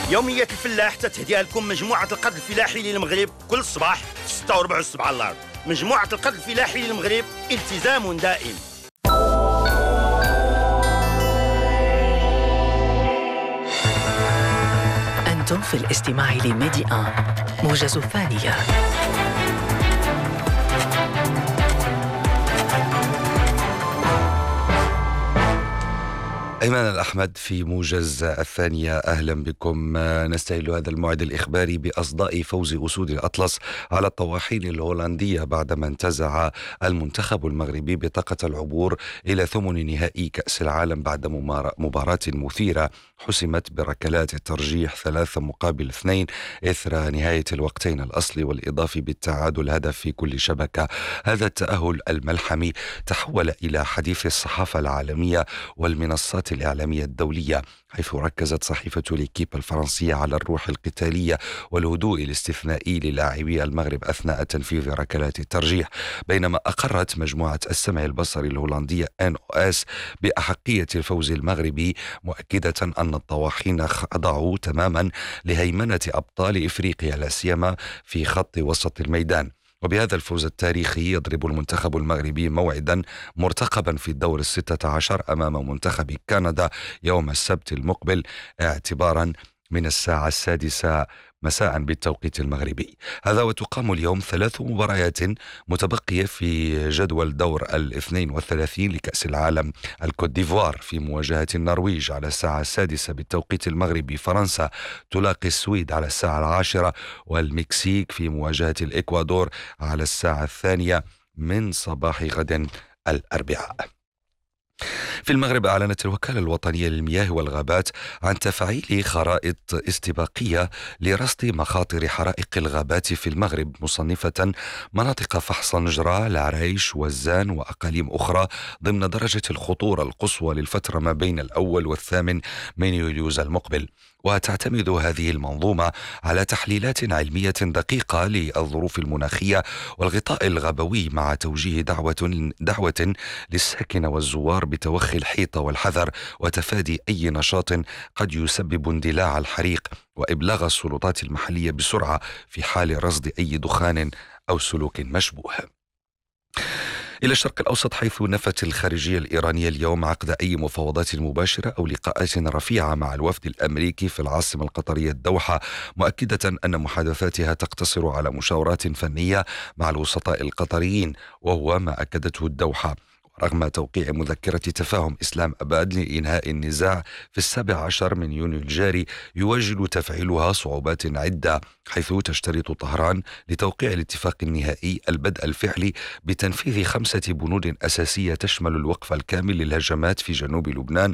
يومية الفلاح تتهديها لكم مجموعة القرض الفلاحي للمغرب كل صباح في 6:04 على الأرض. مجموعة القرض الفلاحي للمغرب، التزام دائم. أنتم في الاستماع لميدي آن موجز الثانية. أيمن الأحمد في موجز الثانية. أهلا بكم. نستهل هذا الموعد الإخباري بأصداء فوز أسود الأطلس على الطواحين الهولندية بعدما انتزع المنتخب المغربي بطاقة العبور إلى ثمن نهائي كأس العالم بعد مباراة مثيرة حسمت بركلات الترجيح 3-2 إثر نهاية الوقتين الأصلي والإضافي بالتعادل هدف في كل شبكة. هذا التأهل الملحمي تحول إلى حديث الصحافة العالمية والمنصات الإعلامية الدولية، حيث ركزت صحيفة ليكيب الفرنسية على الروح القتالية والهدوء الاستثنائي للاعبي المغرب أثناء تنفيذ ركلات الترجيح، بينما أقرت مجموعة السمع البصري الهولندية NOS بأحقية الفوز المغربي، مؤكدة أن الطواحين خضعوا تماما لهيمنة أبطال إفريقيا لا سيما في خط وسط الميدان. وبهذا الفوز التاريخي يضرب المنتخب المغربي موعدا مرتقبا في الدور 16 أمام منتخب كندا يوم السبت المقبل اعتبارا من الساعة 6 مساء بالتوقيت المغربي. هذا وتقام اليوم 3 مباريات متبقية في جدول دور 32 لكأس العالم. الكوت ديفوار في مواجهة النرويج على الساعة 6 بالتوقيت المغربي، فرنسا تلاقي السويد على الساعة 10، والمكسيك في مواجهة الإكوادور على الساعة 2 من صباح غد الأربعاء. في المغرب أعلنت الوكالة الوطنية للمياه والغابات عن تفعيل خرائط استباقية لرصد مخاطر حرائق الغابات في المغرب، مصنفة مناطق فحص نجرة، العريش، وزان وأقاليم أخرى ضمن درجة الخطورة القصوى للفترة ما بين الأول والثامن من يوليوز المقبل. وتعتمد هذه المنظومة على تحليلات علمية دقيقة للظروف المناخية والغطاء الغابوي، مع توجيه دعوة للساكنة والزوار بتوخي الحيطة والحذر وتفادي أي نشاط قد يسبب اندلاع الحريق، وإبلاغ السلطات المحلية بسرعة في حال رصد أي دخان أو سلوك مشبوه. إلى الشرق الأوسط، حيث نفت الخارجية الإيرانية اليوم عقد أي مفاوضات مباشرة أو لقاءات رفيعة مع الوفد الأمريكي في العاصمة القطرية الدوحة، مؤكدة أن محادثاتها تقتصر على مشاورات فنية مع الوسطاء القطريين، وهو ما أكدته الدوحة رغم توقيع مذكرة تفاهم إسلام أباد لإنهاء النزاع في 17 من يونيو الجاري. يواجه تفعيلها صعوبات عدة، حيث تشترط طهران لتوقيع الاتفاق النهائي البدء الفعلي بتنفيذ 5 بنود أساسية تشمل الوقف الكامل للهجمات في جنوب لبنان